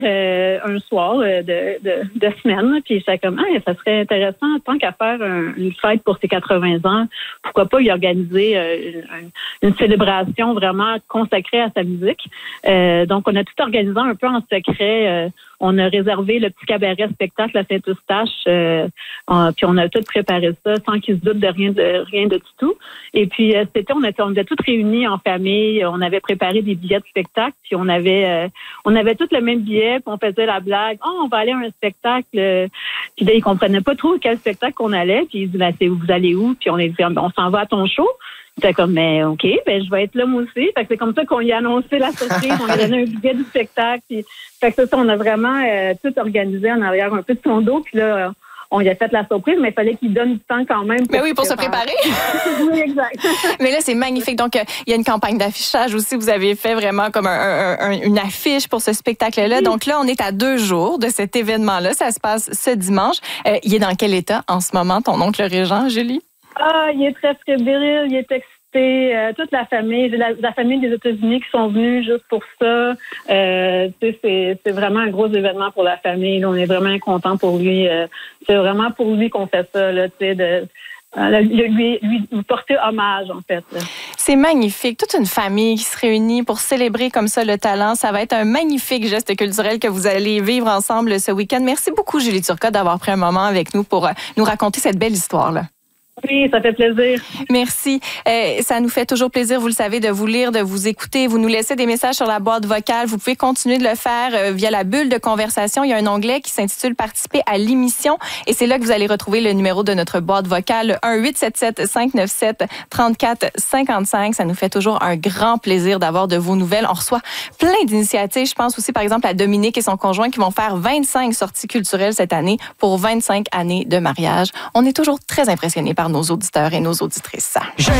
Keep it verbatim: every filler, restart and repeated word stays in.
euh, un soir euh, de, de, de semaine. Puis j'étais comme, ah, ça serait intéressant, tant qu'à faire un, une fête pour ses quatre-vingts ans, pourquoi pas y organiser euh, une, une célébration vraiment consacrée à sa musique. Euh, donc, on a tout organisé un peu en secret. Euh, on a réservé le petit cabaret spectacle à Saint-Eustache, euh, on, puis on a tout préparé ça sans qu'ils se doutent de rien de rien de tout. Et puis, euh, c'était, on était, on était toutes réunies en famille. On avait préparé des billets de spectacle, puis on avait, euh, on avait tous le même billet, puis on faisait la blague. Oh, on va aller à un spectacle. Puis là, ils comprenaient pas trop quel spectacle qu'on allait. Puis ils disaient, ben, c'est où, vous allez où? Puis on est dit, on s'en va à ton show. C'était comme, mais OK, ben je vais être là moi aussi. Fait que c'est comme ça qu'on y a annoncé la surprise. On a donné un billet du spectacle. Puis, fait que ça, on a vraiment euh, tout organisé en arrière un peu de son dos. Puis là, on y a fait la surprise, mais il fallait qu'il donne du temps quand même. Mais oui, pour se préparer. Oui, exact. Mais là, c'est magnifique. Donc, il y a une campagne d'affichage aussi. Vous avez fait vraiment comme un, un, un, une affiche pour ce spectacle-là. Oui. Donc là, on est à deux jours de cet événement-là. Ça se passe ce dimanche. Euh, il est dans quel état en ce moment, ton oncle Régent, Julie? Ah, il est très fébrile, il est excité. Euh, toute la famille, la, la famille des États-Unis qui sont venus juste pour ça. Euh, c'est, c'est vraiment un gros événement pour la famille. Là, on est vraiment contents pour lui. Euh, c'est vraiment pour lui qu'on fait ça, là, tu sais, de euh, lui, lui, lui porter hommage, en fait. Là. C'est magnifique. Toute une famille qui se réunit pour célébrer comme ça le talent. Ça va être un magnifique geste culturel que vous allez vivre ensemble ce week-end. Merci beaucoup, Julie Turcotte, d'avoir pris un moment avec nous pour nous raconter cette belle histoire-là. Oui, ça fait plaisir. Merci. Euh, ça nous fait toujours plaisir, vous le savez, de vous lire, de vous écouter. Vous nous laissez des messages sur la boîte vocale. Vous pouvez continuer de le faire euh, via la bulle de conversation. Il y a un onglet qui s'intitule « Participer à l'émission » et c'est là que vous allez retrouver le numéro de notre boîte vocale, un huit sept sept cinq neuf sept trois quatre cinq cinq. Ça nous fait toujours un grand plaisir d'avoir de vos nouvelles. On reçoit plein d'initiatives. Je pense aussi, par exemple, à Dominique et son conjoint qui vont faire vingt-cinq sorties culturelles cette année pour vingt-cinq années de mariage. On est toujours très impressionnés par nos auditeurs et nos auditrices.